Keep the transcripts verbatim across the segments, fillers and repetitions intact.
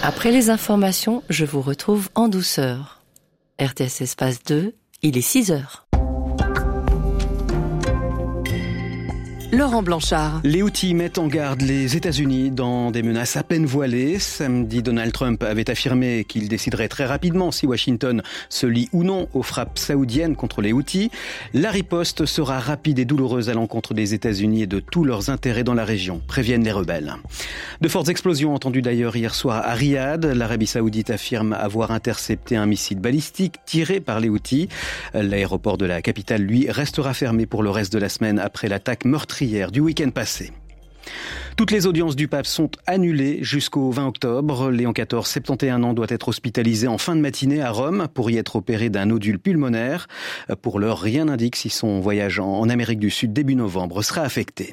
Après les informations, je vous retrouve en douceur. R T S Espace deux, il est six heures. Laurent Blanchard. Les Houthis mettent en garde les États-Unis dans des menaces à peine voilées. Samedi, Donald Trump avait affirmé qu'il déciderait très rapidement si Washington se lie ou non aux frappes saoudiennes contre les Houthis. La riposte sera rapide et douloureuse à l'encontre des États-Unis et de tous leurs intérêts dans la région, préviennent les rebelles. De fortes explosions entendues d'ailleurs hier soir à Riyad. L'Arabie Saoudite affirme avoir intercepté un missile balistique tiré par les Houthis. L'aéroport de la capitale, lui, restera fermé pour le reste de la semaine après l'attaque meurtrière du week-end passé. Toutes les audiences du pape sont annulées jusqu'au vingt octobre. Léon quatorze, soixante et un ans, doit être hospitalisé en fin de matinée à Rome pour y être opéré d'un nodule pulmonaire. Pour l'heure, rien n'indique si son voyage en Amérique du Sud début novembre sera affecté.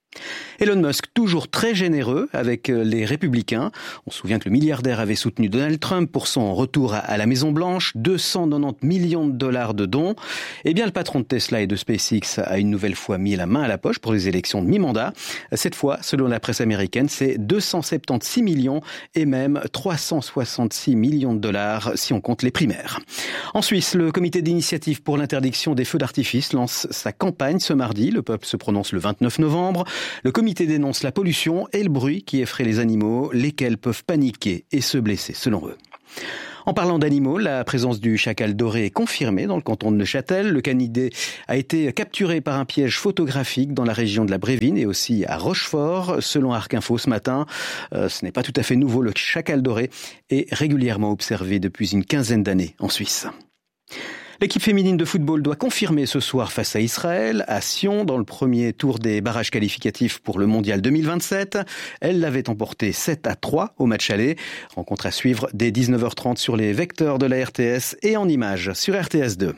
Elon Musk, toujours très généreux avec les Républicains. On se souvient que le milliardaire avait soutenu Donald Trump pour son retour à la Maison-Blanche, deux cent quatre-vingt-dix millions de dollars de dons. Eh bien, le patron de Tesla et de SpaceX a une nouvelle fois mis la main à la poche pour les élections de mi-mandat. Cette fois, selon la presse américaine, c'est deux cent soixante-seize millions et même trois cent soixante-six millions de dollars si on compte les primaires. En Suisse, le comité d'initiative pour l'interdiction des feux d'artifice lance sa campagne ce mardi. Le peuple se prononce le vingt-neuf novembre. Le comité dénonce la pollution et le bruit qui effraie les animaux, lesquels peuvent paniquer et se blesser, selon eux. En parlant d'animaux, la présence du chacal doré est confirmée dans le canton de Neuchâtel. Le canidé a été capturé par un piège photographique dans la région de la Brévine et aussi à Rochefort. Selon Arc Info ce matin, euh, ce n'est pas tout à fait nouveau. Le chacal doré est régulièrement observé depuis une quinzaine d'années en Suisse. L'équipe féminine de football doit confirmer ce soir face à Israël, à Sion, dans le premier tour des barrages qualificatifs pour le Mondial deux mille vingt-sept. Elle l'avait emporté sept à trois au match aller. Rencontre à suivre dès dix-neuf heures trente sur les vecteurs de la R T S et en images sur R T S deux.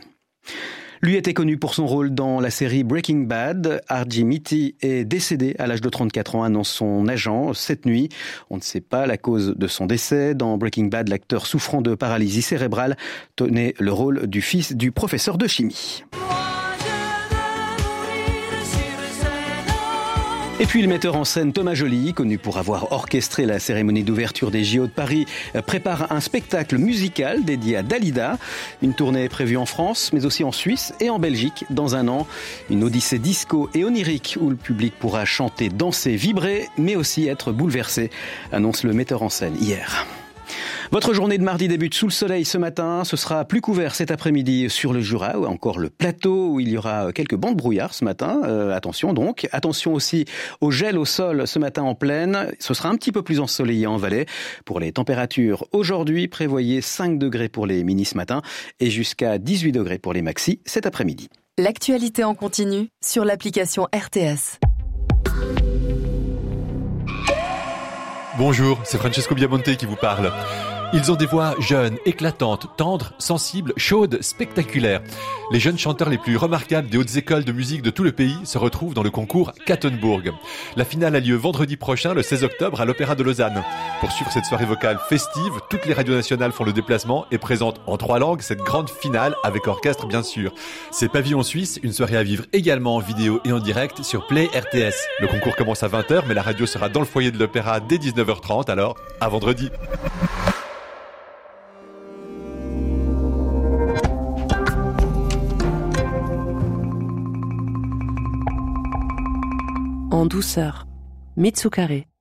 Lui était connu pour son rôle dans la série Breaking Bad. Archie Mitty est décédé à l'âge de trente-quatre ans, annonce son agent cette nuit. On ne sait pas la cause de son décès. Dans Breaking Bad, l'acteur souffrant de paralysie cérébrale tenait le rôle du fils du professeur de chimie. Et puis le metteur en scène Thomas Joly, connu pour avoir orchestré la cérémonie d'ouverture des J O de Paris, prépare un spectacle musical dédié à Dalida. Une tournée est prévue en France, mais aussi en Suisse et en Belgique dans un an. Une odyssée disco et onirique où le public pourra chanter, danser, vibrer, mais aussi être bouleversé, annonce le metteur en scène hier. Votre journée de mardi débute sous le soleil ce matin. Ce sera plus couvert cet après-midi sur le Jura ou encore le plateau où il y aura quelques bancs de brouillard ce matin. Euh, attention donc. Attention aussi au gel au sol ce matin en plaine. Ce sera un petit peu plus ensoleillé en vallée. Pour les températures, aujourd'hui, prévoyez cinq degrés pour les minis ce matin et jusqu'à dix-huit degrés pour les maxis cet après-midi. L'actualité en continu sur l'application R T S. Bonjour, c'est Francesco Biamonte qui vous parle. Ils ont des voix jeunes, éclatantes, tendres, sensibles, chaudes, spectaculaires. Les jeunes chanteurs les plus remarquables des hautes écoles de musique de tout le pays se retrouvent dans le concours Kattenburg. La finale a lieu vendredi prochain, le seize octobre, à l'Opéra de Lausanne. Pour suivre cette soirée vocale festive, toutes les radios nationales font le déplacement et présentent en trois langues cette grande finale avec orchestre bien sûr. C'est Pavillon Suisse, une soirée à vivre également en vidéo et en direct sur Play R T S. Le concours commence à vingt heures, mais la radio sera dans le foyer de l'Opéra dès dix-neuf heures trente, alors à vendredi. En douceur, Mitsukare.